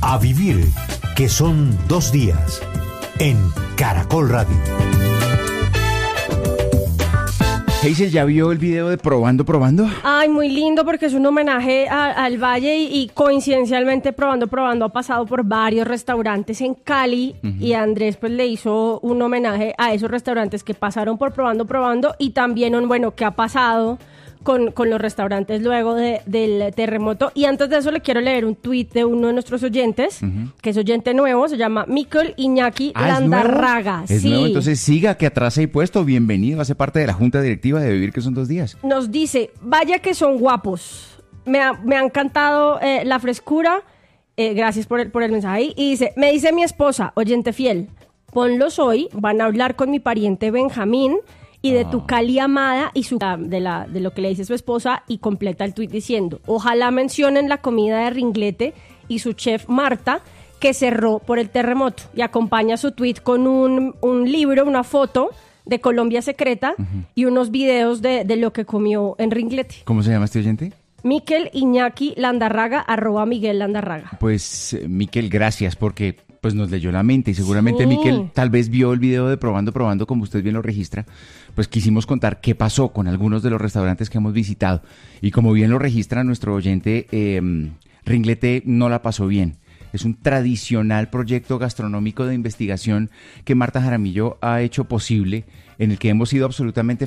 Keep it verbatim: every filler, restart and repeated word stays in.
A vivir, que son dos días, en Caracol Radio. Hazel, ¿ya vio el video de Probando, Probando? Ay, muy lindo porque es un homenaje a, al Valle y, y coincidencialmente Probando, Probando ha pasado por varios restaurantes en Cali uh-huh. y Andrés pues le hizo un homenaje a esos restaurantes que pasaron por Probando, Probando y también un, bueno, que ha pasado con, con los restaurantes luego de, del terremoto. Y antes de eso le quiero leer un tuit de uno de nuestros oyentes, uh-huh. que es oyente nuevo, se llama Mikel Iñaki ah, Landarraga. ¿Es nuevo? ¿Es sí. nuevo? Entonces siga que atrás y puesto, bienvenido, hace parte de la junta directiva de Vivir que son dos días. Nos dice, vaya que son guapos, me ha, me ha encantado eh, la frescura, eh, gracias por el, por el mensaje ahí, y dice, me dice mi esposa, oyente fiel, ponlos hoy, van a hablar con mi pariente Benjamín, y de tu Cali amada y su de la de lo que le dice su esposa y completa el tuit diciendo ojalá mencionen la comida de Ringlete y su chef Marta que cerró por el terremoto y acompaña su tuit con un, un libro, una foto de Colombia Secreta uh-huh. y unos videos de, de lo que comió en Ringlete. ¿Cómo se llama este oyente? Mikel Iñaki Landarraga, arroba Miguel Landarraga. Pues Mikel, gracias porque pues nos leyó la mente y seguramente sí. Mikel tal vez vio el video de Probando, Probando, como usted bien lo registra, pues quisimos contar qué pasó con algunos de los restaurantes que hemos visitado y como bien lo registra nuestro oyente, eh, Ringlete no la pasó bien. Es un tradicional proyecto gastronómico de investigación que Marta Jaramillo ha hecho posible, en el que hemos sido absolutamente